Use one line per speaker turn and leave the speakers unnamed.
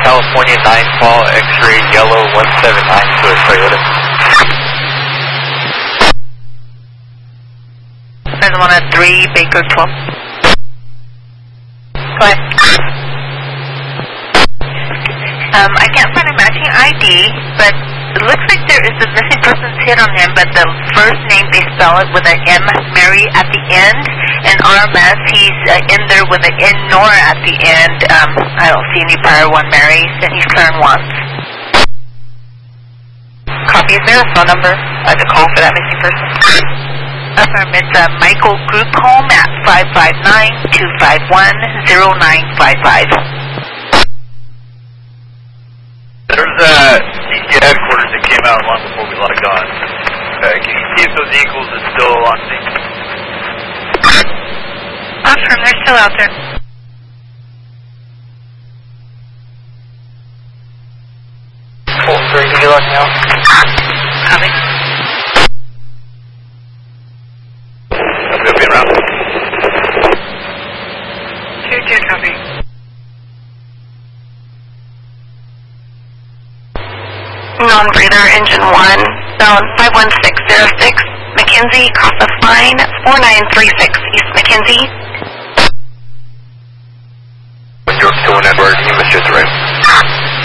California 9 Fall X-ray Yellow 179 to a Toyota.
There's one at 3 Baker 12. Go ahead. I can't find a matching ID, but it looks like there is a missing person's hit on him, but the first name they spell it with an M, Mary, at the end, and RMS, he's in there with an N, Nora at the end. I don't see any prior one Mary, and he's turned once. Copy, is there a phone number to call for that missing person? It's Michael Group Home at 559-251-0955.
There's a CC headquarters that came out long before we logged on. Can you see if those Eagles are still on scene?
Awesome, they're still out there.
Full 3, can you log now?
Copy.
I'll be around.
2-2, copy. Non-breather, engine 1, zone 51606, McKenzie, cross the line, 4936, East McKenzie.
York 2 1 Edward, you missed your 3.